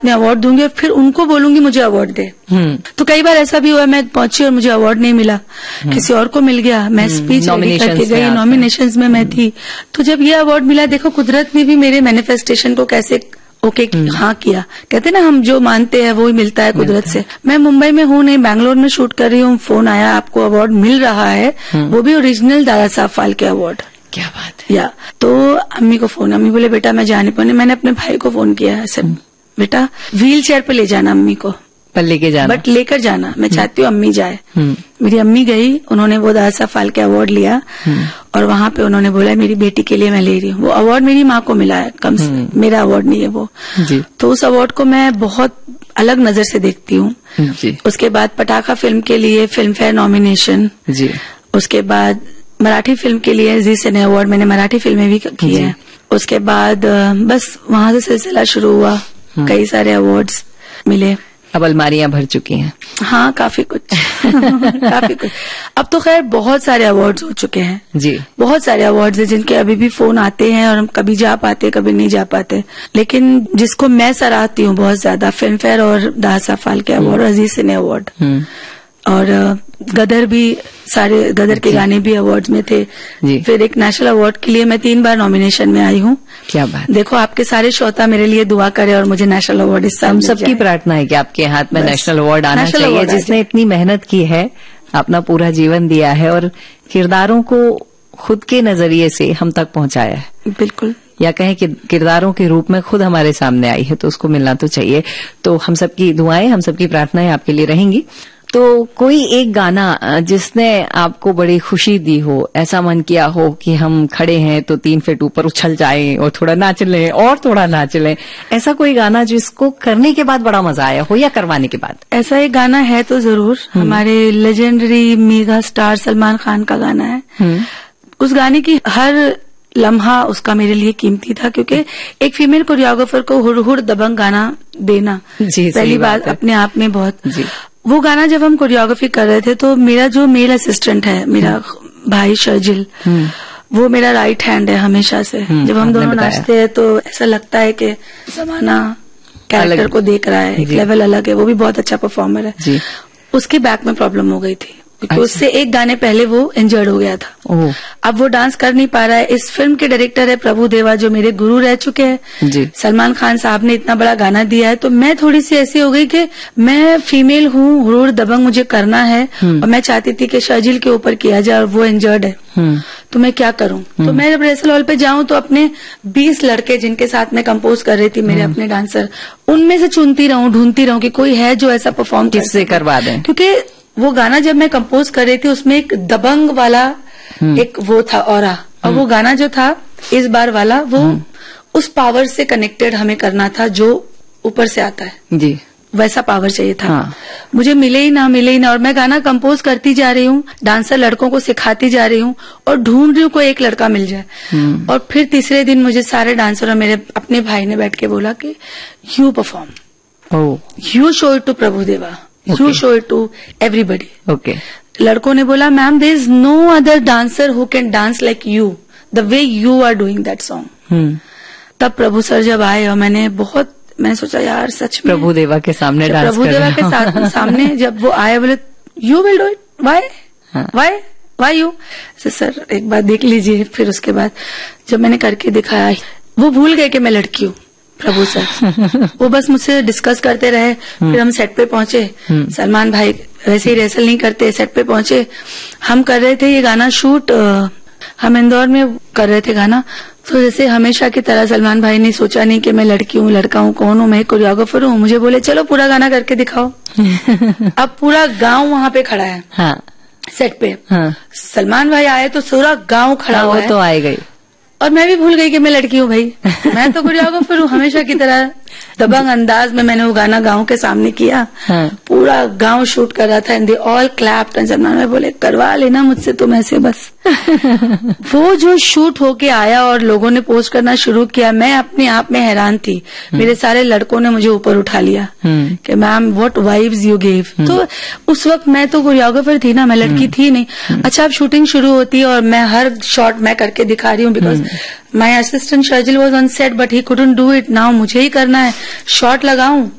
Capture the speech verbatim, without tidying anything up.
मैं अवार्ड दूंगी और फिर उनको बोलूंगी मुझे अवार्ड दे। तो कई बार ऐसा भी हुआ मैं पहुंची और मुझे अवार्ड नहीं मिला, किसी और को मिल गया, मैं स्पीच रेडी करके गई, नॉमिनेशंस में मैं थी। तो जब ये अवार्ड मिला, देखो कुदरत ने भी मेरे मैनिफेस्टेशन को कैसे ओके okay, हाँ किया। कहते ना हम जो मानते हैं वो ही मिलता है कुदरत से। मैं मुंबई में हूँ नहीं, बैंगलोर में शूट कर रही हूँ, फोन आया आपको अवार्ड मिल रहा है, वो भी ओरिजिनल दादा साहब फाल्के अवार्ड। क्या बात है। या तो अम्मी को फोन, अम्मी बोले बेटा मैं जा नहीं पाऊंगी। मैंने अपने भाई को फोन किया ऐसे, बेटा व्हील चेयर पे ले जाना अम्मी को, पर लेके जाना, बट लेकर जाना, मैं चाहती हूँ अम्मी जाए। मेरी अम्मी गई, उन्होंने वो दादा साहब फाल्के अवार्ड लिया और वहां पे उन्होंने बोला मेरी बेटी के लिए मैं ले रही हूँ। वो अवार्ड मेरी माँ को मिला है, कम से मेरा अवार्ड नहीं है वो जी। तो उस अवार्ड को मैं बहुत अलग नजर से देखती हूँ। उसके बाद पटाखा फिल्म के लिए फिल्म फेयर नॉमिनेशन जी। उसके बाद मराठी फिल्म के लिए जी सिने अवार्ड, मैंने मराठी फिल्में भी की है। उसके बाद बस वहां से सिलसिला शुरू हुआ, कई सारे अवार्ड्स मिले। अब अलमारियां भर चुकी हैं। हाँ काफी कुछ काफी कुछ। अब तो खैर बहुत सारे अवार्ड्स हो चुके हैं जी, बहुत सारे अवार्ड्स हैं जिनके अभी भी फोन आते हैं और हम कभी जा पाते कभी नहीं जा पाते। लेकिन जिसको मैं सराहती हूँ बहुत ज्यादा, फिल्म फेयर और दादा साहब फाल्के अवार्ड, अजीज सिने अवार्ड, और गदर भी, सारे गदर के गाने भी अवार्ड्स में थे जी। फिर एक नेशनल अवार्ड के लिए मैं तीन बार नॉमिनेशन में आई हूँ। क्या बात। देखो आपके सारे श्रोता मेरे लिए दुआ करे और मुझे नेशनल अवार्ड इस साल हम सबकी प्रार्थना है कि आपके हाथ में नेशनल अवार्ड आना चाहिए। जिसने इतनी मेहनत की है, अपना पूरा जीवन दिया है और किरदारों को खुद के नजरिए से हम तक पहुंचाया है, बिल्कुल, या कहें कि किरदारों के रूप में खुद हमारे सामने आई है, तो उसको मिलना तो चाहिए। तो हम सबकी दुआएं, हम सबकी प्रार्थनाएं आपके लिए रहेंगी। तो कोई एक गाना जिसने आपको बड़ी खुशी दी हो, ऐसा मन किया हो कि हम खड़े हैं तो तीन फीट ऊपर उछल जाएं और थोड़ा नाच लें और थोड़ा नाच लें, ऐसा कोई गाना जिसको करने के बाद बड़ा मजा आया हो या करवाने के बाद? ऐसा एक गाना है तो जरूर, हमारे legendary mega star Salman Khan का गाना है। उस गाने की हर लम्हा उसका मेरे लिए कीमती था, क्योंकि एक फीमेल कोरियोग्राफर को हुड़ हुड़ दबंग गाना देना पहली बात अपने आप में बहुत जी। वो गाना जब हम कोरियोग्राफी कर रहे थे तो मेरा जो मेल असिस्टेंट है, मेरा भाई शर्जिल, वो मेरा राइट हैंड है हमेशा से। जब हम दोनों नाचते हैं तो ऐसा लगता है कि जमाना कैरेक्टर को देख रहा है, एक लेवल अलग है। वो भी बहुत अच्छा परफॉर्मर है। उसके बैक में प्रॉब्लम हो गई थी क्योंकि उससे एक गाने पहले वो इंजर्ड हो गया था। अब वो डांस कर नहीं पा रहा है। इस फिल्म के डायरेक्टर है प्रभु देवा, जो मेरे गुरु रह चुके हैं। सलमान खान साहब ने इतना बड़ा गाना दिया है, तो मैं थोड़ी सी ऐसी हो गई कि मैं फीमेल हूँ, हुरूर दबंग मुझे करना है और मैं चाहती थी कि शर्जिल के ऊपर किया जाए और वो इंजर्ड है, तो मैं क्या करूं। तो मैं जब रिहर्सल हॉल पे जाऊं तो अपने बीस लड़के जिनके साथ मैं कंपोज कर रही थी, मेरे अपने डांसर, उनमें से चुनती रहूं, ढूंढती रहूं कि कोई है जो ऐसा परफॉर्म किससे करवा दें। क्योंकि वो गाना जब मैं कंपोज कर रही थी उसमें एक दबंग वाला एक वो था ऑरा, और वो गाना जो था इस बार वाला वो उस पावर से कनेक्टेड हमें करना था जो ऊपर से आता है जी, वैसा पावर चाहिए था। हाँ। मुझे मिले ही ना मिले ही ना, और मैं गाना कंपोज करती जा रही हूँ, डांसर लड़कों को सिखाती जा रही हूँ और ढूंढ रही हूँ कोई एक लड़का मिल जाए। और फिर तीसरे दिन मुझे सारे डांसर और मेरे अपने भाई ने बैठ के बोला कि you perform, you show it to प्रभु देवा, you show it to everybody. Okay. लड़कों ने बोला ma'am there is no other dancer who can dance like you the way you are doing that song. तब प्रभु सर जब आए और मैंने बहुत मैंने सोचा यार सच में प्रभु देवा के सामने डांस प्रभु देवा के साथ सामने जब वो आए, बोले you will do it, Y Y why you. Sir एक बार देख लीजिए। फिर उसके बाद जब मैंने करके दिखाया, वो भूल गए कि मैं लड़की हूँ प्रभु सर। वो बस मुझसे डिस्कस करते रहे। फिर हम सेट पे पहुंचे, सलमान भाई वैसे ही रिहर्सल नहीं करते, सेट पे पहुंचे, हम कर रहे थे ये गाना शूट, हम इंदौर में कर रहे थे गाना। तो जैसे हमेशा की तरह सलमान भाई ने सोचा नहीं कि मैं लड़की हूँ, लड़का हूँ, कौन हूँ, मैं कोरियोग्राफर हूँ। मुझे बोले चलो पूरा गाना करके दिखाओ। अब पूरा गांव वहां पे खड़ा है हाँ। सेट पे हाँ। सलमान भाई आए तो पूरा गांव खड़ा हाँ, हुआ है। तो आए गई और मैं भी भूल गई कि मैं लड़की हूँ भाई, मैं तो कोरियोग्राफर हूँ। हमेशा की तरह दबंग अंदाज में मैंने वो गाना गांव के सामने किया। हाँ। पूरा गांव शूट कर रहा था and they all clapped and Salman भाई बोले करवा लेना मुझसे तुम ऐसे बस। वो जो शूट होके आया और लोगों ने पोस्ट करना शुरू किया, मैं अपने आप में हैरान थी। मेरे सारे लड़कों ने मुझे ऊपर उठा लिया कि ma'am what vibes you give. तो उस वक्त मैं तो कोरियोग्राफर थी ना, मैं लड़की थी नहीं। अच्छा अब शूटिंग शुरू होती है और मैं हर शॉट मैं करके दिखा रही हूँ, because my assistant Sharjeel was on set but he couldn't do it, now मुझे ही करना है, शॉट लगाऊं